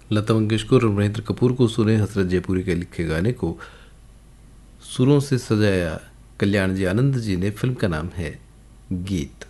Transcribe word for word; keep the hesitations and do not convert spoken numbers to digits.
लता मंगेशकर और महेंद्र कपूर को सुने हसरत जयपुरी के लिखे गाने को सुरों से सजाया कल्याण जी आनंद जी ने। फिल्म का नाम है गीत।